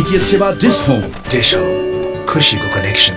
DTH सेवा dish home. Dish home, खुशीको connection.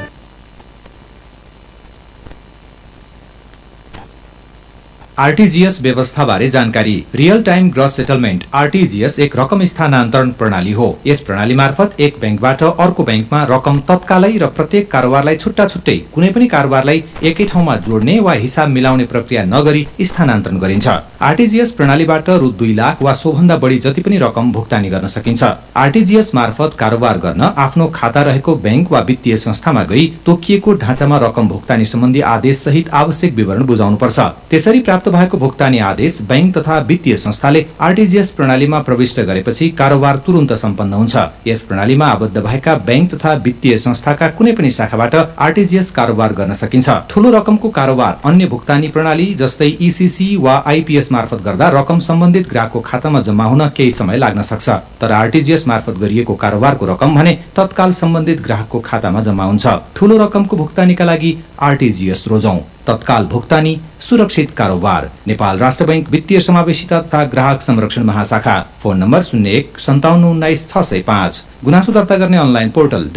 RTGS व्यवस्था बारे जानकारी। Real time gross settlement RTGS एक रकम स्थानान्तरण प्रणाली हो। यस प्रणाली मार्फत एक बैंकबाट अर्को बैंकमा रकम तत्कालै र प्रत्येक कारोबारलाई छुट्टा छुट्टै कुनै पनि कारोबारलाई एकै ठाउँमा जोड्ने वा हिसाब मिलाउने प्रक्रिया नगरी स्थानान्तरण गरिन्छ। आरटीजीएस प्रणालीबाट रु 2 लाख वा सोभन्दा बढी जति पनि रकम भुक्तानी गर्न सकिन्छ। आरटीजीएस मार्फत कारोबार गर्न आफ्नो खाता रहेको बैंक वा वित्तीय संस्थामा गई तोकिएको ढाँचामा रकम भुक्तानी सम्बन्धी आदेश सहित आवश्यक विवरण बुझाउनु पर्छ। त्यसरी प्राप्त भएको भुक्तानी आदेश बैंक तथा वित्तीय संस्थाले आरटीजीएस प्रणालीमा प्रविष्ट गरेपछि कारोबार तुरुन्त सम्पन्न हुन्छ। यस प्रणालीमा आबद्ध भएका बैंक तथा वित्तीय संस्थाका कुनै पनि शाखाबाट आरटीजीएस कारोबार गर्न सकिन्छ। ठूलो रकमको कारोबार अन्य भुक्तानी प्रणाली जस्तै ईसीसी वा आईपीएस मार्फत गर्दा रकम सम्बन्धित ग्राहकको खातामा जम्मा हुन केही समय लाग्न सक्छ। तर आरटीजीएस मार्फत गरिएको कारोबारको रकम भने तत्काल सम्बन्धित ग्राहकको खातामा जम्मा हुन्छ। ठूलो रकमको भुक्तानीका लागि आरटीजीएस रोजौं। तत्काल भुक्तानी, सुरक्षित कारोबार। नेपाल राष्ट्र बैंक वित्तीय समावेशिता तथा ग्राहक संरक्षण महाशाखा। फोन नम्बर 015719 गुनासो दर्ता गर्ने अनलाइन पोर्टल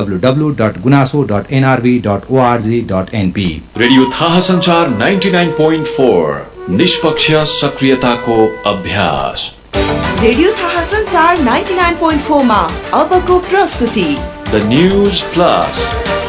www.gunaso.nrb.org.np। रेडियो थाहा संचार 99.4 निष्पक्ष सक्रियताको अभ्यास। रेडियो थाहा संचार 99.4 मा अबको प्रस्तुति द न्यूज प्लस।